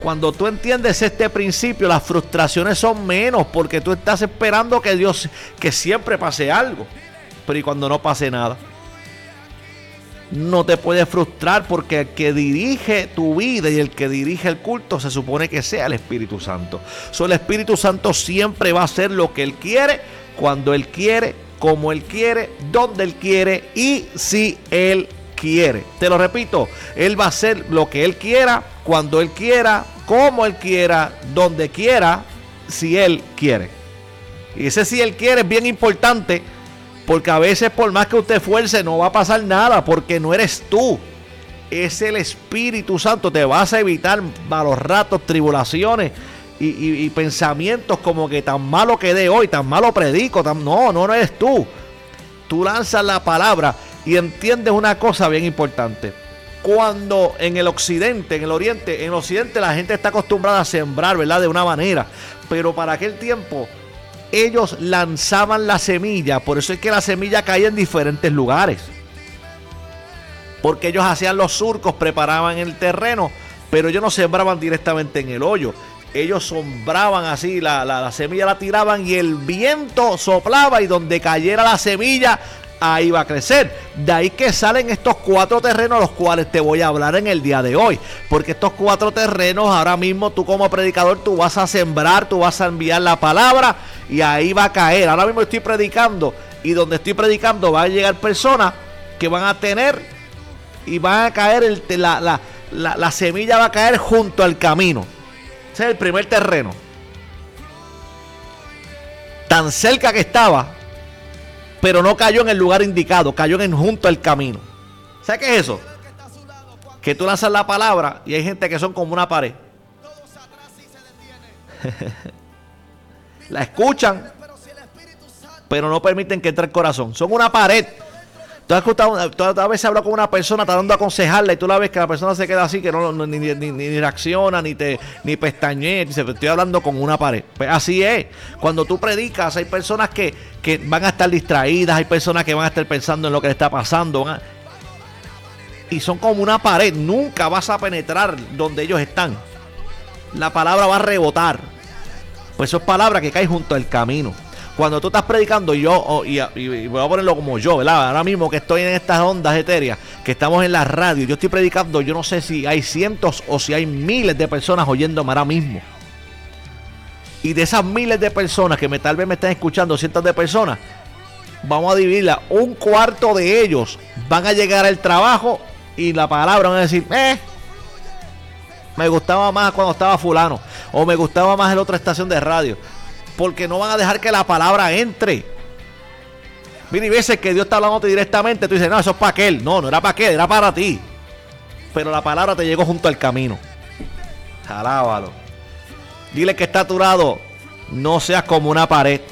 Cuando tú entiendes este principio, las frustraciones son menos, porque tú estás esperando que Dios, que siempre pase algo. Pero ¿y cuando no pase nada? No te puedes frustrar, porque el que dirige tu vida y el que dirige el culto se supone que sea el Espíritu Santo. El Espíritu Santo siempre va a hacer lo que Él quiere, cuando Él quiere, como Él quiere, donde Él quiere y si Él quiere. Te lo repito, Él va a hacer lo que Él quiera, cuando Él quiera, como Él quiera, donde quiera, si Él quiere. Y ese si Él quiere es bien importante, porque a veces por más que usted esfuerce no va a pasar nada, porque no eres tú, es el Espíritu Santo. Te vas a evitar malos ratos, tribulaciones y pensamientos como que tan malo quedé hoy, tan malo predico, no eres tú. Tú lanzas la palabra y entiendes una cosa bien importante. Cuando en el occidente, en el occidente la gente está acostumbrada a sembrar, ¿verdad? De una manera, pero para aquel tiempo ellos lanzaban la semilla. Por eso es que la semilla caía en diferentes lugares, porque ellos hacían los surcos, preparaban el terreno, pero ellos no sembraban directamente en el hoyo. Ellos sembraban así, la semilla la tiraban y el viento soplaba, y donde cayera la semilla, ahí va a crecer. De ahí que salen estos 4 terrenos, los cuales te voy a hablar en el día de hoy. Porque estos 4 terrenos, ahora mismo tú como predicador, tú vas a sembrar, tú vas a enviar la palabra y ahí va a caer. Ahora mismo estoy predicando, y donde estoy predicando van a llegar personas que van a tener y van a caer, la semilla va a caer junto al camino. Ese es el primer terreno. Tan cerca que estaba, pero no cayó en el lugar indicado, cayó junto al camino. ¿Sabes qué es eso? Que tú lanzas la palabra y hay gente que son como una pared. La escuchan, pero no permiten que entre el corazón. Son una pared. Tú a veces hablas con una persona tratando de aconsejarla y tú la ves que la persona se queda así, que ni reacciona, ni pestañea. Dice, estoy hablando con una pared. Pues así es. Cuando tú predicas, hay personas que van a estar distraídas, hay personas que van a estar pensando en lo que le está pasando. Y son como una pared. Nunca vas a penetrar donde ellos están. La palabra va a rebotar. Pues eso es palabra que cae junto al camino. Cuando tú estás predicando, y voy a ponerlo como yo, ¿verdad? Ahora mismo que estoy en estas ondas etéreas, que estamos en la radio, yo estoy predicando, yo no sé si hay cientos o si hay miles de personas oyéndome ahora mismo. Y de esas miles de personas que tal vez me están escuchando, cientos de personas, vamos a dividirla. Un cuarto de ellos van a llegar al trabajo y la palabra van a decir, me gustaba más cuando estaba fulano, o me gustaba más en otra estación de radio. Porque no van a dejar que la palabra entre. Mira, y veces que Dios está hablándote directamente, tú dices, no, eso es para aquel. No era para aquel, era para ti. Pero la palabra te llegó junto al camino. Alábalo. Dile que está a tu lado, no seas como una pared.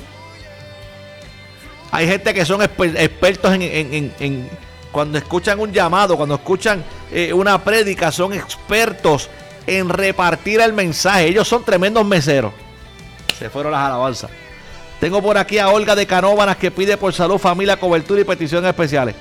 Hay gente que son expertos en cuando escuchan un llamado, cuando escuchan una prédica, son expertos en repartir el mensaje. Ellos son tremendos meseros. Se fueron las alabanzas. Tengo por aquí a Olga de Canóvanas, que pide por salud, familia, cobertura y peticiones especiales.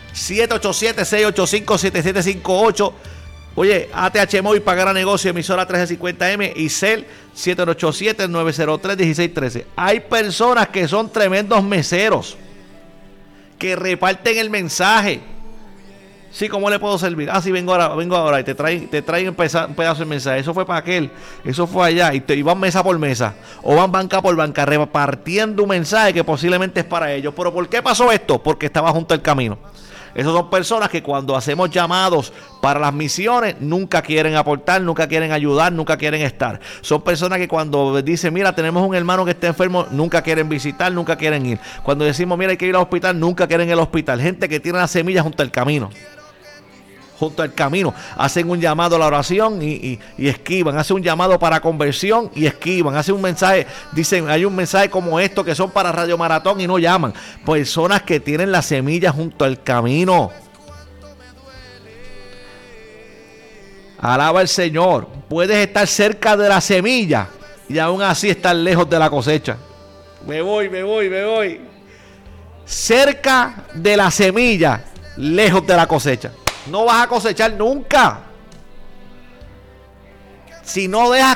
787-685-7758. Oye, ATH Móvil, pagar a negocio, emisora 1350M y CEL 787-903-1613. Hay personas que son tremendos meseros, que reparten el mensaje. Sí, ¿cómo le puedo servir? Sí, vengo ahora y te traen un pedazo de mensaje. Eso fue para aquel, eso fue allá, y van mesa por mesa, o van banca por banca, repartiendo un mensaje que posiblemente es para ellos. ¿Pero por qué pasó esto? Porque estaba junto al camino. Esas son personas que cuando hacemos llamados para las misiones nunca quieren aportar, nunca quieren ayudar, nunca quieren estar. Son personas que cuando dicen, mira, tenemos un hermano que está enfermo, nunca quieren visitar, nunca quieren ir. Cuando decimos, mira, hay que ir al hospital, nunca quieren ir al hospital. Gente que tiene las semillas junto al camino. Junto al camino, hacen un llamado a la oración y esquivan, hacen un llamado para conversión y esquivan, hacen un mensaje, dicen, hay un mensaje como esto que son para Radio Maratón y no llaman. Personas que tienen la semilla junto al camino. Alaba al Señor. Puedes estar cerca de la semilla y aún así estar lejos de la cosecha. Me voy. Cerca de la semilla, lejos de la cosecha. No vas a cosechar nunca. Si no dejas